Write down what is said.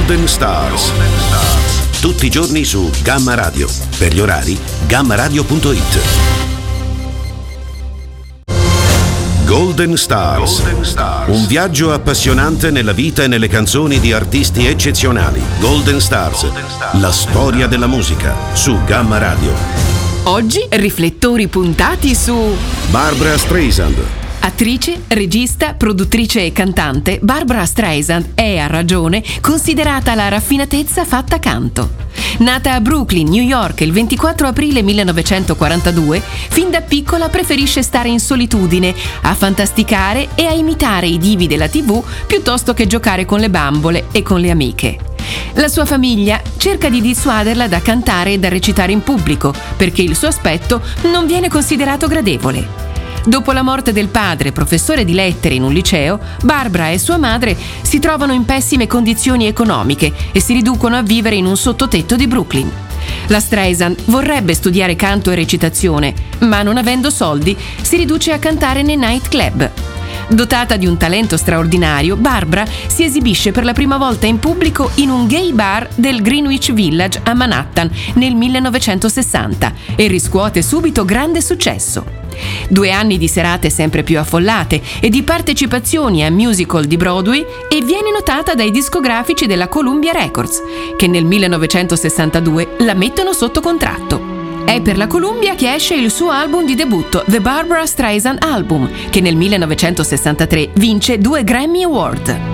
Golden Stars. Tutti i giorni su Gamma Radio. Per gli orari, gammaradio.it. Golden Stars. Un viaggio appassionante nella vita e nelle canzoni di artisti eccezionali. Golden Stars. La storia della musica su Gamma Radio. Oggi riflettori puntati su Barbra Streisand. Attrice, regista, produttrice e cantante, Barbra Streisand è, a ragione, considerata la raffinatezza fatta canto. Nata a Brooklyn, New York, il 24 aprile 1942, fin da piccola preferisce stare in solitudine, a fantasticare e a imitare i divi della TV piuttosto che giocare con le bambole e con le amiche. La sua famiglia cerca di dissuaderla da cantare e da recitare in pubblico, perché il suo aspetto non viene considerato gradevole. Dopo la morte del padre, professore di lettere in un liceo, Barbra e sua madre si trovano in pessime condizioni economiche e si riducono a vivere in un sottotetto di Brooklyn. La Streisand vorrebbe studiare canto e recitazione, ma non avendo soldi si riduce a cantare nei nightclub. Dotata di un talento straordinario, Barbra si esibisce per la prima volta in pubblico in un gay bar del Greenwich Village a Manhattan nel 1960 e riscuote subito grande successo. 2 anni di serate sempre più affollate e di partecipazioni a musical di Broadway e viene notata dai discografici della Columbia Records, che nel 1962 la mettono sotto contratto. È per la Columbia che esce il suo album di debutto, The Barbra Streisand Album, che nel 1963 vince 2 Grammy Award.